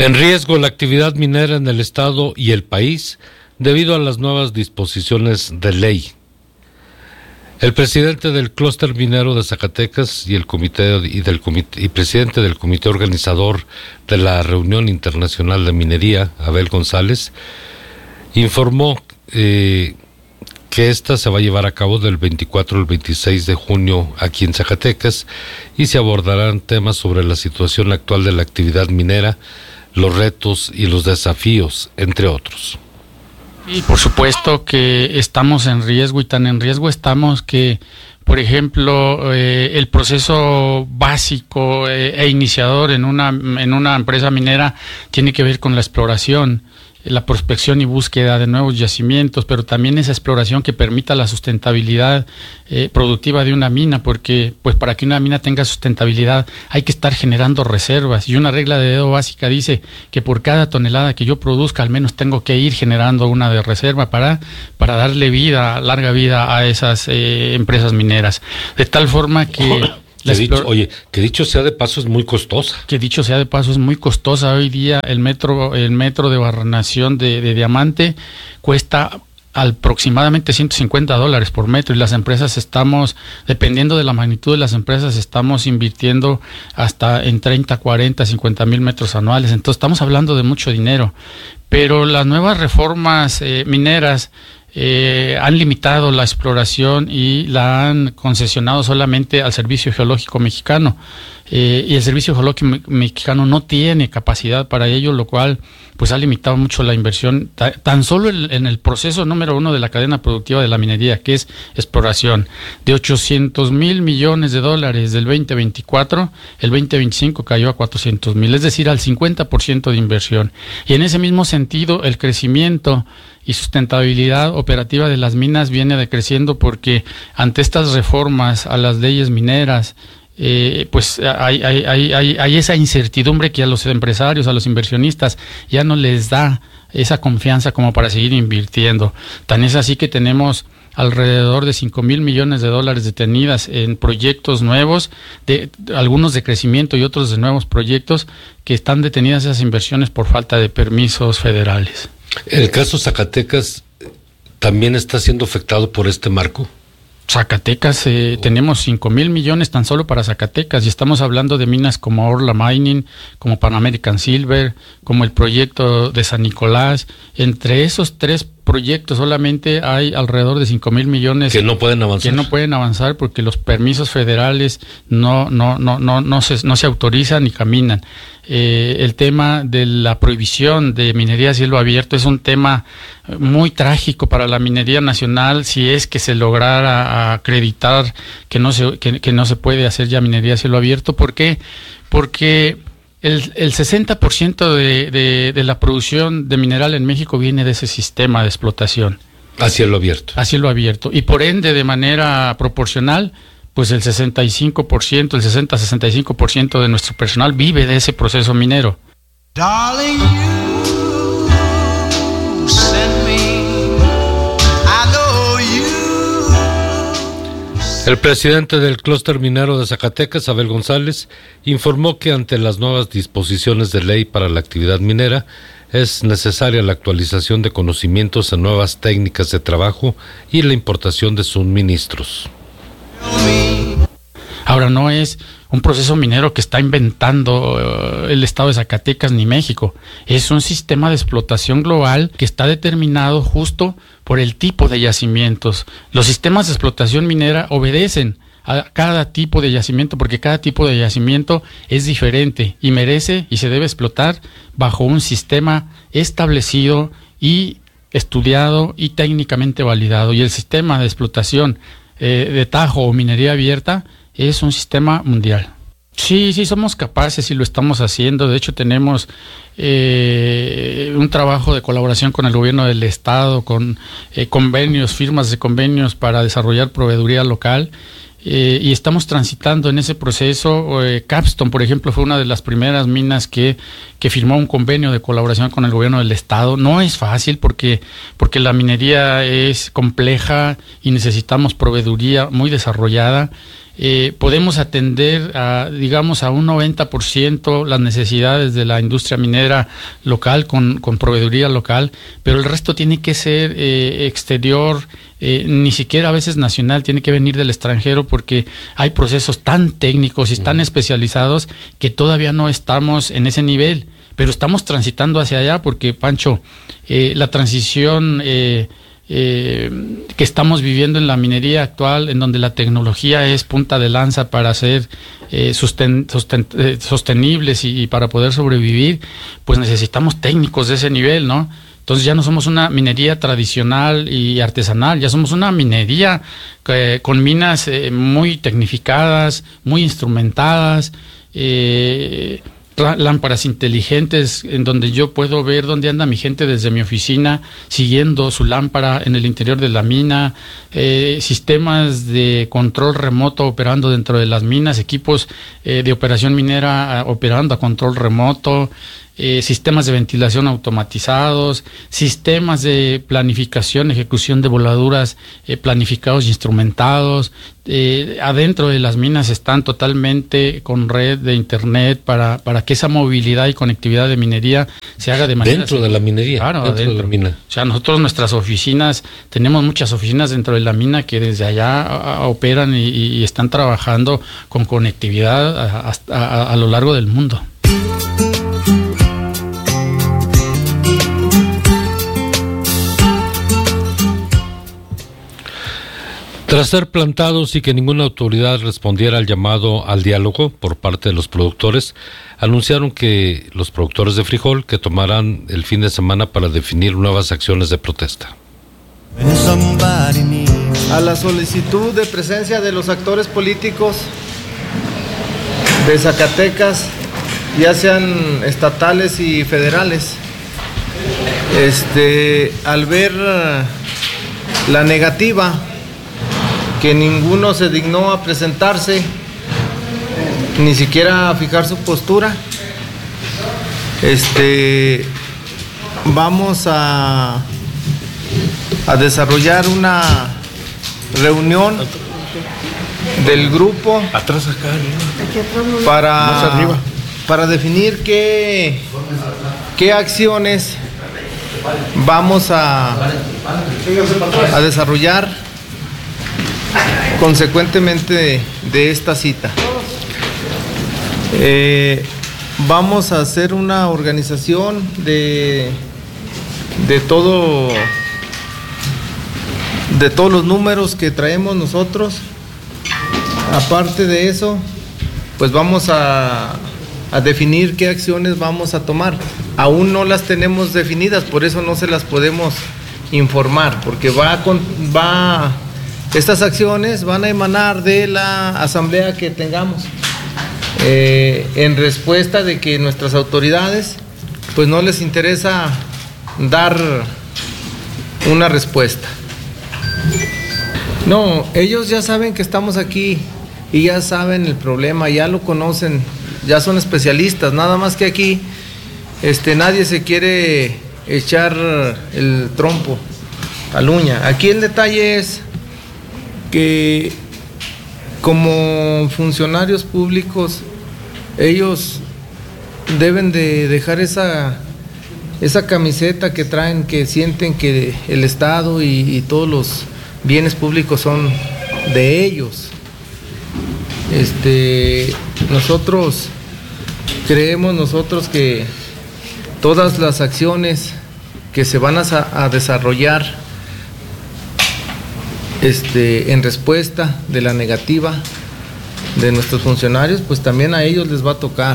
En riesgo la actividad minera en el estado y el país debido a las nuevas disposiciones de ley. El presidente del clúster minero de Zacatecas y presidente del comité organizador de la Reunión Internacional de Minería, Abel González, informó que esta se va a llevar a cabo del 24 al 26 de junio aquí en Zacatecas y se abordarán temas sobre la situación actual de la actividad minera, los retos y los desafíos, entre otros. Y por supuesto que estamos en riesgo, y tan en riesgo estamos que, por ejemplo, el proceso básico e iniciador en una empresa minera tiene que ver con la exploración, la prospección y búsqueda de nuevos yacimientos, pero también esa exploración que permita la sustentabilidad productiva de una mina, porque pues para que una mina tenga sustentabilidad hay que estar generando reservas, y una regla de dedo básica dice que por cada tonelada que yo produzca al menos tengo que ir generando una de reserva para darle larga vida a esas empresas mineras, de tal forma que que dicho sea de paso es muy costosa. Que dicho sea de paso es muy costosa. Hoy día el metro de barrenación de diamante cuesta aproximadamente $150 por metro, y las empresas estamos, dependiendo de la magnitud de las empresas, estamos invirtiendo hasta en 30, 40, 50 mil metros anuales. Entonces estamos hablando de mucho dinero, pero las nuevas reformas mineras han limitado la exploración y la han concesionado solamente al Servicio Geológico Mexicano, y el Servicio Geológico Mexicano no tiene capacidad para ello, lo cual pues ha limitado mucho la inversión tan solo en el proceso número 1 de la cadena productiva de la minería, que es exploración. De $800 mil millones del 2024, el 2025 cayó a 400 mil, es decir, al 50% de inversión. Y en ese mismo sentido, el crecimiento y sustentabilidad operativa de las minas viene decreciendo, porque ante estas reformas a las leyes mineras, pues hay esa incertidumbre que a los empresarios, a los inversionistas, ya no les da esa confianza como para seguir invirtiendo. Tan es así que tenemos alrededor de $5 mil millones detenidas en proyectos nuevos, algunos de crecimiento y otros de nuevos proyectos, que están detenidas esas inversiones por falta de permisos federales. ¿El caso Zacatecas también está siendo afectado por este marco? Zacatecas, tenemos 5 mil millones tan solo para Zacatecas, y estamos hablando de minas como Orla Mining, como Pan American Silver, como el proyecto de San Nicolás. Entre esos tres proyectos solamente hay alrededor de 5 mil millones que no pueden avanzar porque los permisos federales no se autorizan ni caminan. El tema de la prohibición de minería a cielo abierto es un tema muy trágico para la minería nacional, si es que se lograra acreditar que no se puede hacer ya minería a cielo abierto. ¿Por qué? Porque el 60% de la producción de mineral en México viene de ese sistema de explotación a cielo abierto, y por ende, de manera proporcional, pues el 60-65% de nuestro personal vive de ese proceso minero. Darling, you send me, I know you. El presidente del clúster minero de Zacatecas, Abel González, informó que ante las nuevas disposiciones de ley para la actividad minera es necesaria la actualización de conocimientos en nuevas técnicas de trabajo y la importación de suministros. Ahora, no es un proceso minero que está inventando el estado de Zacatecas ni México. Es un sistema de explotación global que está determinado justo por el tipo de yacimientos. Los sistemas de explotación minera obedecen a cada tipo de yacimiento, porque cada tipo de yacimiento es diferente y merece y se debe explotar bajo un sistema establecido y estudiado y técnicamente validado. Y el sistema de explotación de tajo o minería abierta es un sistema mundial. Sí, somos capaces y lo estamos haciendo. De hecho, tenemos un trabajo de colaboración con el gobierno del estado, con convenios, firmas de convenios para desarrollar proveeduría local. Y estamos transitando en ese proceso. Capstone, por ejemplo, fue una de las primeras minas que firmó un convenio de colaboración con el gobierno del estado. No es fácil porque la minería es compleja y necesitamos proveeduría muy desarrollada. podemos atender digamos a un 90% las necesidades de la industria minera local con proveeduría local, pero el resto tiene que ser exterior, ni siquiera a veces nacional, tiene que venir del extranjero, porque hay procesos tan técnicos y tan especializados que todavía no estamos en ese nivel, pero estamos transitando hacia allá porque, Pancho, la transición que estamos viviendo en la minería actual, en donde la tecnología es punta de lanza para ser sostenibles y para poder sobrevivir, pues necesitamos técnicos de ese nivel, ¿no? Entonces ya no somos una minería tradicional y artesanal, ya somos una minería con minas muy tecnificadas, muy instrumentadas, lámparas inteligentes en donde yo puedo ver dónde anda mi gente desde mi oficina siguiendo su lámpara en el interior de la mina, sistemas de control remoto operando dentro de las minas, equipos de operación minera operando a control remoto, sistemas de ventilación automatizados, sistemas de planificación, ejecución de voladuras planificados y instrumentados. Adentro de las minas están totalmente con red de internet para que esa movilidad y conectividad de minería se haga de manera... Dentro de la minería, claro, dentro de la mina. O sea, nosotros nuestras oficinas, tenemos muchas oficinas dentro de la mina que desde allá operan y están trabajando con conectividad a lo largo del mundo. Tras ser plantados y que ninguna autoridad respondiera al llamado al diálogo por parte de los productores, anunciaron que los productores de frijol que tomarán el fin de semana para definir nuevas acciones de protesta. A la solicitud de presencia de los actores políticos de Zacatecas, ya sean estatales y federales, al ver la negativa, que ninguno se dignó a presentarse, ni siquiera a fijar su postura, vamos a desarrollar una reunión del grupo para definir qué acciones vamos a desarrollar consecuentemente de esta cita. Vamos a hacer una organización de todos los números que traemos nosotros. Aparte de eso, pues vamos a definir qué acciones vamos a tomar. Aún no las tenemos definidas, por eso no se las podemos informar, porque estas acciones van a emanar de la asamblea que tengamos, en respuesta de que nuestras autoridades pues no les interesa dar una respuesta. No, ellos ya saben que estamos aquí y ya saben el problema, ya lo conocen, ya son especialistas, nada más que aquí nadie se quiere echar el trompo al uña. Aquí el detalle es que como funcionarios públicos ellos deben de dejar esa camiseta que traen, que sienten que el Estado y todos los bienes públicos son de ellos. Nosotros creemos que todas las acciones que se van a desarrollar en respuesta de la negativa de nuestros funcionarios, pues también a ellos les va a tocar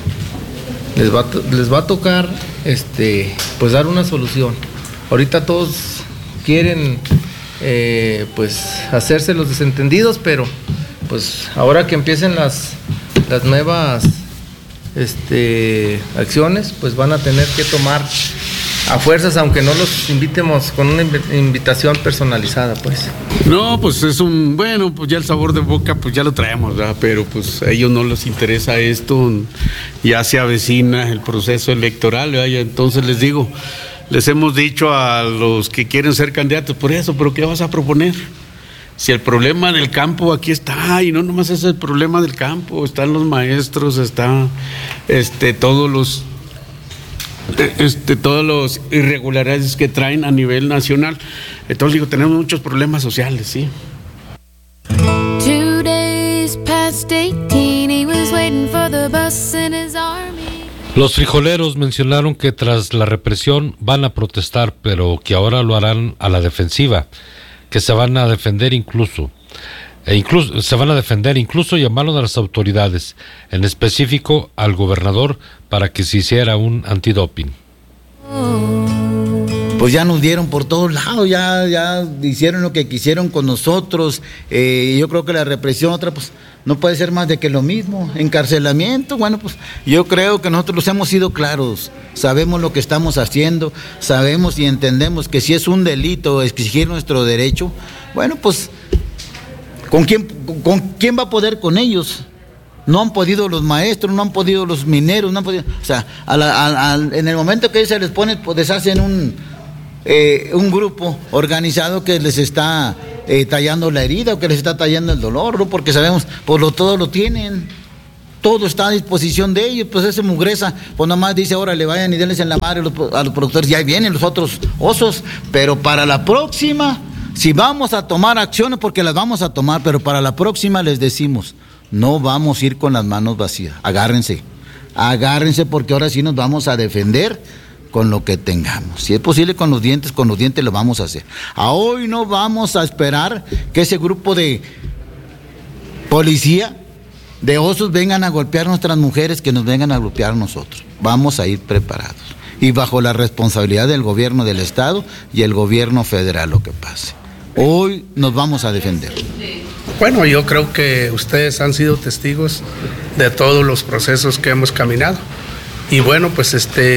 pues dar una solución. Ahorita todos quieren pues hacerse los desentendidos, pero pues ahora que empiecen las nuevas acciones, pues van a tener que tomar a fuerzas, aunque no los invitemos con una invitación personalizada, pues. No, pues es pues ya el sabor de boca pues ya lo traemos, ¿verdad? Pero pues a ellos no les interesa esto, ya se avecina el proceso electoral, ¿verdad? Y entonces les hemos dicho a los que quieren ser candidatos, por eso, pero ¿qué vas a proponer? Si el problema del campo aquí está, y no nomás es el problema del campo, están los maestros, está todos los irregularidades que traen a nivel nacional. Entonces digo, tenemos muchos problemas sociales, sí. 2 days past 18, he was waiting for the bus in his army. Los frijoleros mencionaron que tras la represión van a protestar, pero que ahora lo harán a la defensiva, que se van a defender incluso llamaron a las autoridades, en específico al gobernador, para que se hiciera un antidoping. Pues ya nos dieron por todos lados, ya hicieron lo que quisieron con nosotros. Yo creo que la represión pues no puede ser más de que lo mismo. Encarcelamiento, bueno, pues yo creo que nosotros hemos sido claros, sabemos lo que estamos haciendo, sabemos y entendemos que si es un delito exigir nuestro derecho, bueno, pues ¿con quién va a poder con ellos? No han podido los maestros, no han podido los mineros, no han podido, o sea, en el momento que se les pone, pues deshacen un grupo organizado que les está tallando la herida o que les está tallando el dolor, ¿no? Porque sabemos, pues todo lo tienen, todo está a disposición de ellos, pues ese mugreza, pues nomás dice, órale, vayan y denles en la madre a los productores, y ahí vienen los otros osos, pero para la próxima, si vamos a tomar acciones, porque las vamos a tomar, pero para la próxima les decimos, no vamos a ir con las manos vacías, agárrense, porque ahora sí nos vamos a defender con lo que tengamos. Si es posible con los dientes lo vamos a hacer. A hoy no vamos a esperar que ese grupo de policía, de osos, vengan a golpear a nuestras mujeres, que nos vengan a golpear a nosotros. Vamos a ir preparados. Y bajo la responsabilidad del gobierno del estado y el gobierno federal, lo que pase. Hoy nos vamos a defender. Bueno, yo creo que ustedes han sido testigos de todos los procesos que hemos caminado. Y bueno, pues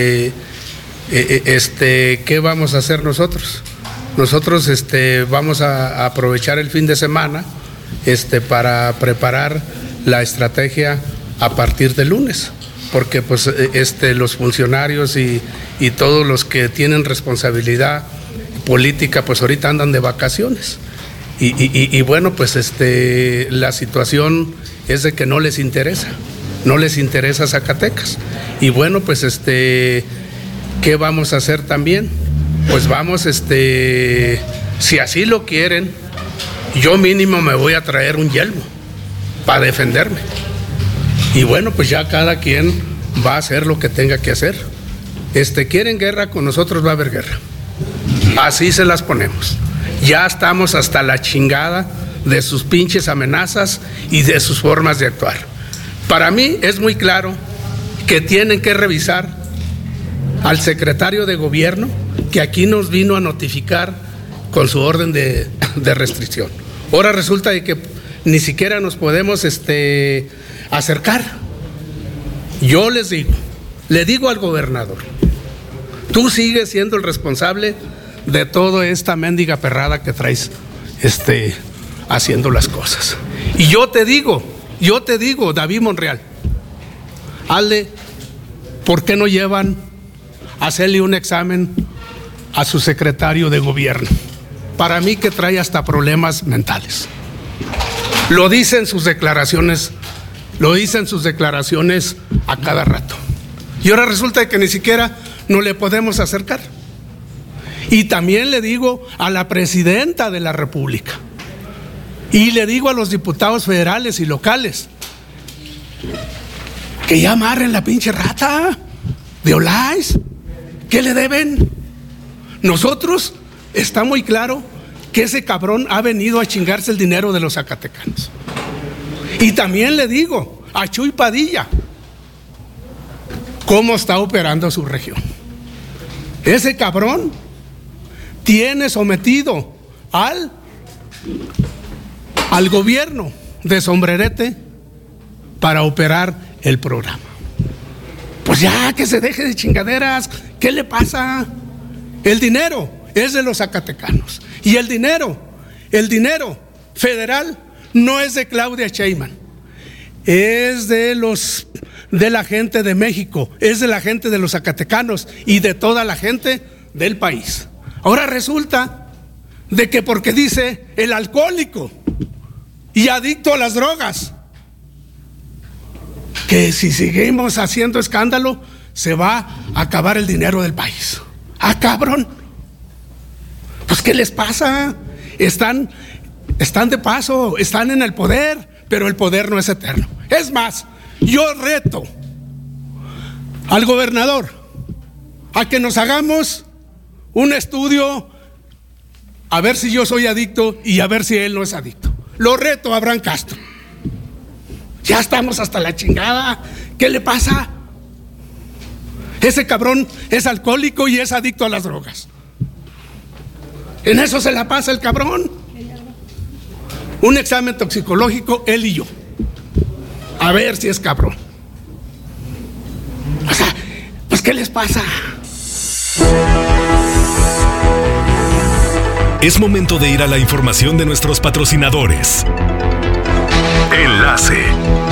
¿qué vamos a hacer nosotros? Nosotros vamos a aprovechar el fin de semana para preparar la estrategia a partir del lunes, porque pues los funcionarios y todos los que tienen responsabilidad política pues ahorita andan de vacaciones y bueno, pues la situación es de que no les interesa Zacatecas. Y bueno, pues ¿qué vamos a hacer también? Pues vamos, si así lo quieren, yo mínimo me voy a traer un yelmo para defenderme. Y bueno, pues ya cada quien va a hacer lo que tenga que hacer. ¿Quieren guerra? Con nosotros va a haber guerra. Así se las ponemos. Ya estamos hasta la chingada de sus pinches amenazas y de sus formas de actuar. Para mí es muy claro que tienen que revisar al secretario de gobierno que aquí nos vino a notificar con su orden de restricción. Ahora resulta de que ni siquiera nos podemos acercar. Yo le digo al gobernador, tú sigues siendo el responsable de toda esta mendiga perrada que traes haciendo las cosas. Y yo te digo, David Monreal, hazle, ¿por qué no llevan a hacerle un examen a su secretario de gobierno? Para mí que trae hasta problemas mentales. Lo dicen sus declaraciones a cada rato. Y ahora resulta que ni siquiera no le podemos acercar. Y también le digo a la presidenta de la República, y le digo a los diputados federales y locales, que ya amarren la pinche rata de Olais. ¿Qué le deben? Nosotros, está muy claro que ese cabrón ha venido a chingarse el dinero de los zacatecanos. Y también le digo a Chuy Padilla cómo está operando su región. Ese cabrón tiene sometido al gobierno de Sombrerete para operar el programa. Pues ya, que se deje de chingaderas. ¿Qué le pasa? El dinero es de los zacatecanos. Y el dinero federal no es de Claudia Sheinbaum. Es de la gente de México, es de la gente de los zacatecanos y de toda la gente del país. Ahora resulta de que porque dice el alcohólico y adicto a las drogas, que si seguimos haciendo escándalo se va a acabar el dinero del país. ¡Ah, cabrón! Pues ¿qué les pasa? Están de paso, están en el poder, pero el poder no es eterno. Es más, yo reto al gobernador a que nos hagamos un estudio a ver si yo soy adicto y a ver si él no es adicto. Lo reto a Abraham Castro. Ya estamos hasta la chingada. ¿Qué le pasa? Ese cabrón es alcohólico y es adicto a las drogas. En eso se la pasa el cabrón. Un examen toxicológico, él y yo. A ver si es cabrón. O sea, pues ¿qué les pasa? Es momento de ir a la información de nuestros patrocinadores. Enlace.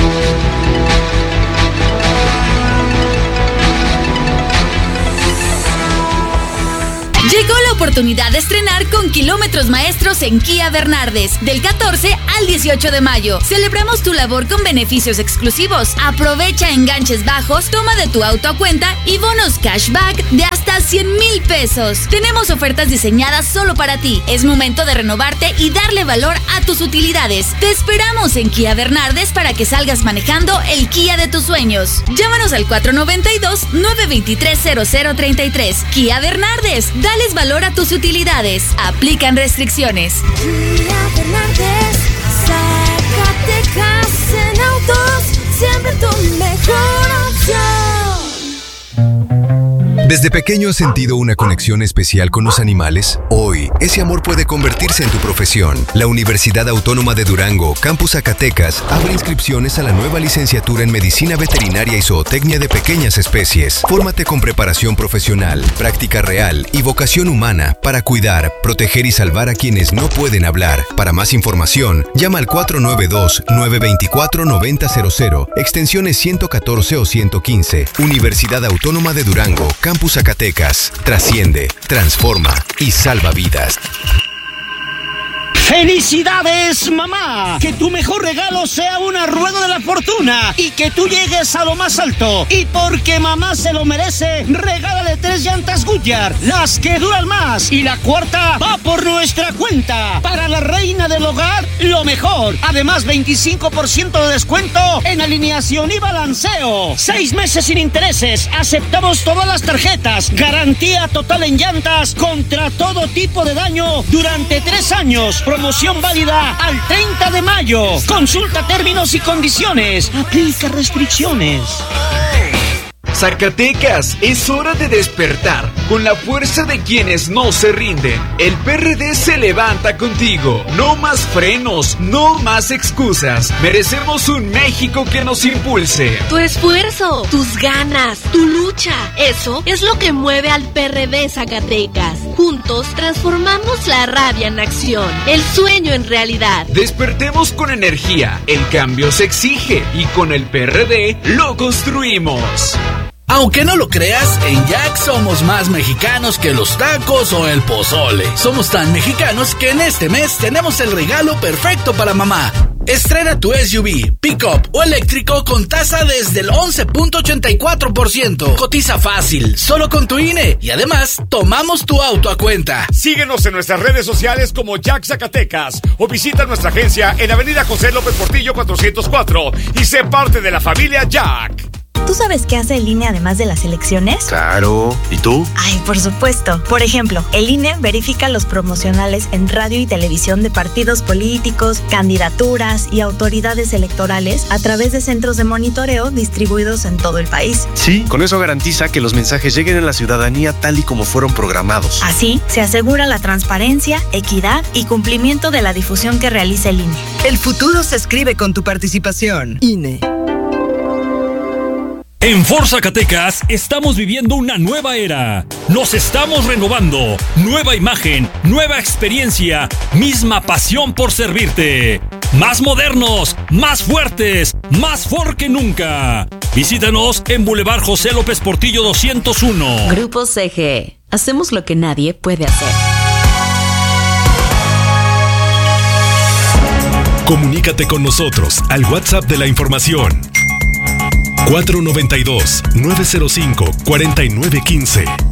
Llegó la oportunidad de estrenar con kilómetros maestros en Kia Bernardes. Del 14 al 18 de mayo. Celebramos tu labor con beneficios exclusivos. Aprovecha enganches bajos, toma de tu auto a cuenta y bonos cashback de hasta 100,000 pesos. Tenemos ofertas diseñadas solo para ti. Es momento de renovarte y darle valor a tus utilidades. Te esperamos en Kia Bernardes para que salgas manejando el Kia de tus sueños. Llámanos al 492-923-0033. Kia Bernardes. Dales valor a tus utilidades. Aplican restricciones. Kia Bernardes, Zacatecas en autos, siempre tu mejor opción. Desde pequeño has sentido una conexión especial con los animales. Hoy, ese amor puede convertirse en tu profesión. La Universidad Autónoma de Durango, Campus Zacatecas, abre inscripciones a la nueva licenciatura en Medicina Veterinaria y Zootecnia de Pequeñas Especies. Fórmate con preparación profesional, práctica real y vocación humana para cuidar, proteger y salvar a quienes no pueden hablar. Para más información, llama al 492-924-9000, extensiones 114 o 115. Universidad Autónoma de Durango, Campus Zacatecas. Trasciende, transforma y salva vidas. ¡Felicidades, mamá! Que tu mejor regalo sea una rueda de la fortuna y que tú llegues a lo más alto. Y porque mamá se lo merece, regálale 3 llantas Goodyear, las que duran más. Y la cuarta va por nuestra cuenta. Para la reina del hogar, lo mejor. Además, 25% de descuento en alineación y balanceo. 6 meses sin intereses. Aceptamos todas las tarjetas. Garantía total en llantas contra todo tipo de daño durante 3 años. Promoción válida al 30 de mayo. Consulta términos y condiciones. Aplica restricciones. Zacatecas, es hora de despertar con la fuerza de quienes no se rinden. El PRD se levanta contigo. No más frenos, no más excusas. Merecemos un México que nos impulse. Tu esfuerzo, tus ganas, tu lucha, eso es lo que mueve al PRD Zacatecas. Juntos transformamos la rabia en acción, el sueño en realidad. Despertemos con energía. El cambio se exige y con el PRD lo construimos. Aunque no lo creas, en Jack somos más mexicanos que los tacos o el pozole. Somos tan mexicanos que en este mes tenemos el regalo perfecto para mamá. Estrena tu SUV, pick-up o eléctrico con tasa desde el 11.84%. Cotiza fácil, solo con tu INE. Y además, tomamos tu auto a cuenta. Síguenos en nuestras redes sociales como Jack Zacatecas o visita nuestra agencia en Avenida José López Portillo 404 y sé parte de la familia Jack. ¿Tú sabes qué hace el INE además de las elecciones? Claro. ¿Y tú? Ay, por supuesto. Por ejemplo, el INE verifica los promocionales en radio y televisión de partidos políticos, candidaturas y autoridades electorales a través de centros de monitoreo distribuidos en todo el país. Sí, con eso garantiza que los mensajes lleguen a la ciudadanía tal y como fueron programados. Así, se asegura la transparencia, equidad y cumplimiento de la difusión que realiza el INE. El futuro se escribe con tu participación. INE. En Ford Zacatecas estamos viviendo una nueva era. Nos estamos renovando. Nueva imagen, nueva experiencia, misma pasión por servirte. Más modernos, más fuertes, más Ford que nunca. Visítanos en Boulevard José López Portillo 201. Grupo CG. Hacemos lo que nadie puede hacer. Comunícate con nosotros al WhatsApp de la información 492-905-4915.